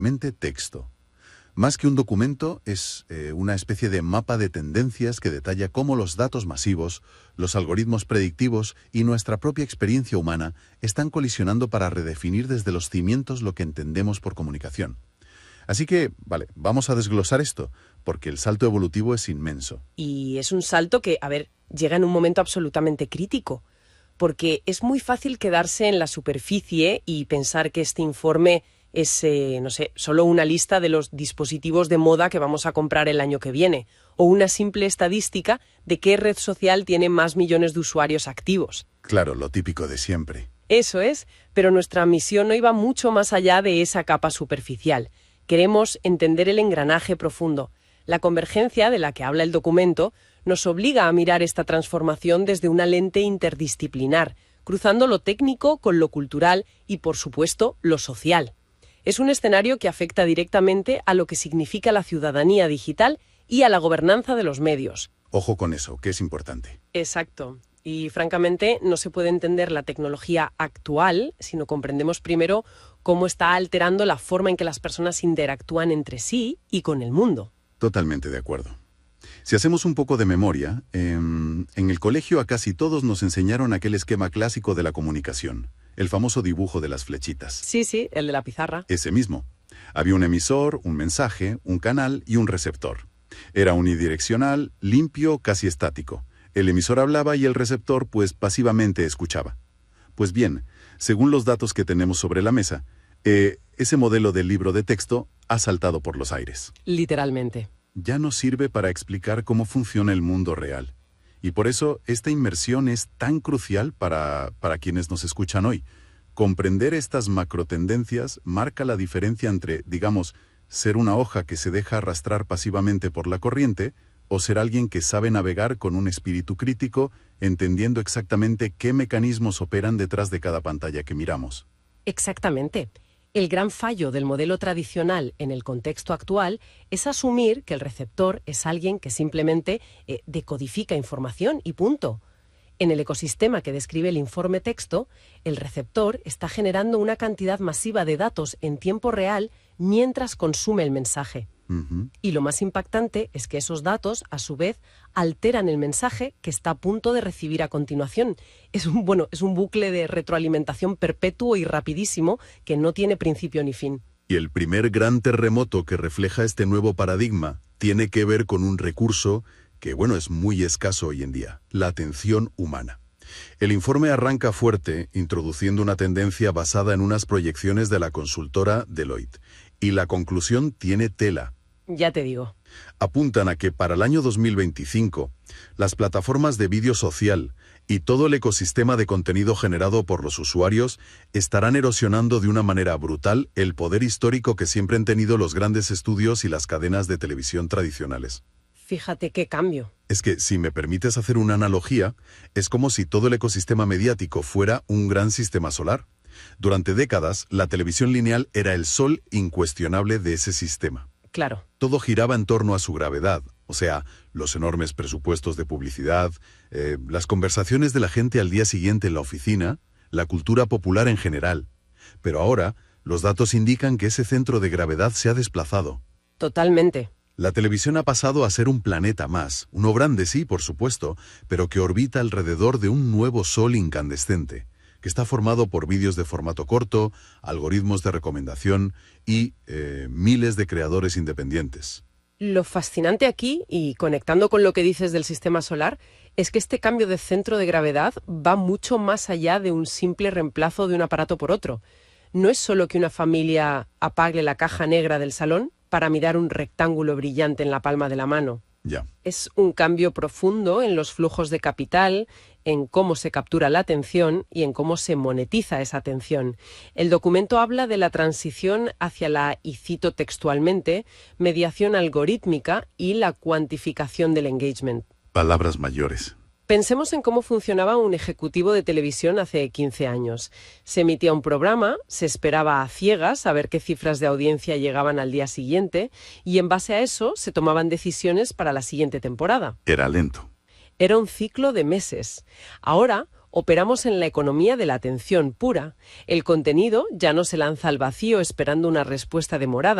Mente texto. Más que un documento, es una especie de mapa de tendencias que detalla cómo los datos masivos, los algoritmos predictivos y nuestra propia experiencia humana están colisionando para redefinir desde los cimientos lo que entendemos por comunicación. Así que, vale, vamos a desglosar esto, porque el salto evolutivo es inmenso. Y es un salto que, llega en un momento absolutamente crítico, porque es muy fácil quedarse en la superficie y pensar que este informe es, solo una lista de los dispositivos de moda que vamos a comprar el año que viene, o una simple estadística de qué red social tiene más millones de usuarios activos. Claro, lo típico de siempre. Eso es, pero nuestra misión no iba mucho más allá de esa capa superficial. Queremos entender el engranaje profundo. La convergencia de la que habla el documento nos obliga a mirar esta transformación desde una lente interdisciplinar, cruzando lo técnico con lo cultural y, por supuesto, lo social. Es un escenario que afecta directamente a lo que significa la ciudadanía digital y a la gobernanza de los medios. Ojo con eso, que es importante. Exacto. Y, francamente, no se puede entender la tecnología actual si no comprendemos primero cómo está alterando la forma en que las personas interactúan entre sí y con el mundo. Totalmente de acuerdo. Si hacemos un poco de memoria, en el colegio a casi todos nos enseñaron aquel esquema clásico de la comunicación, el famoso dibujo de las flechitas. Sí, el de la pizarra. Ese mismo. Había un emisor, un mensaje, un canal y un receptor. Era unidireccional, limpio, casi estático. El emisor hablaba y el receptor, pues, pasivamente escuchaba. Pues bien, según los datos que tenemos sobre la mesa, ese modelo del libro de texto ha saltado por los aires. Literalmente. Ya no sirve para explicar cómo funciona el mundo real. Y por eso esta inmersión es tan crucial para quienes nos escuchan hoy. Comprender estas macrotendencias marca la diferencia entre, digamos, ser una hoja que se deja arrastrar pasivamente por la corriente o ser alguien que sabe navegar con un espíritu crítico, entendiendo exactamente qué mecanismos operan detrás de cada pantalla que miramos. Exactamente. El gran fallo del modelo tradicional en el contexto actual es asumir que el receptor es alguien que simplemente decodifica información y punto. En el ecosistema que describe el informe texto, el receptor está generando una cantidad masiva de datos en tiempo real mientras consume el mensaje. Y lo más impactante es que esos datos, a su vez, alteran el mensaje que está a punto de recibir a continuación. Es un bucle de retroalimentación perpetuo y rapidísimo que no tiene principio ni fin. Y el primer gran terremoto que refleja este nuevo paradigma tiene que ver con un recurso que, es muy escaso hoy en día: la atención humana. El informe arranca fuerte, introduciendo una tendencia basada en unas proyecciones de la consultora Deloitte. Y la conclusión tiene tela. Ya te digo. Apuntan a que para el año 2025, las plataformas de vídeo social y todo el ecosistema de contenido generado por los usuarios estarán erosionando de una manera brutal el poder histórico que siempre han tenido los grandes estudios y las cadenas de televisión tradicionales. Fíjate qué cambio. Es que, si me permites hacer una analogía, es como si todo el ecosistema mediático fuera un gran sistema solar. Durante décadas, la televisión lineal era el sol incuestionable de ese sistema. Claro. Todo giraba en torno a su gravedad, o sea, los enormes presupuestos de publicidad, las conversaciones de la gente al día siguiente en la oficina, la cultura popular en general. Pero ahora, los datos indican que ese centro de gravedad se ha desplazado. Totalmente. La televisión ha pasado a ser un planeta más, uno grande sí, por supuesto, pero que orbita alrededor de un nuevo sol incandescente, que está formado por vídeos de formato corto, algoritmos de recomendación y miles de creadores independientes. Lo fascinante aquí, y conectando con lo que dices del sistema solar, es que este cambio de centro de gravedad va mucho más allá de un simple reemplazo de un aparato por otro. No es solo que una familia apague la caja negra del salón para mirar un rectángulo brillante en la palma de la mano. Ya. Es un cambio profundo en los flujos de capital, en cómo se captura la atención y en cómo se monetiza esa atención. El documento habla de la transición hacia la, y cito textualmente, mediación algorítmica y la cuantificación del engagement. Palabras mayores. Pensemos en cómo funcionaba un ejecutivo de televisión hace 15 años. Se emitía un programa, se esperaba a ciegas a ver qué cifras de audiencia llegaban al día siguiente y en base a eso se tomaban decisiones para la siguiente temporada. Era lento. Era un ciclo de meses. Ahora, Operamos en la economía de la atención pura. El contenido ya no se lanza al vacío esperando una respuesta demorada.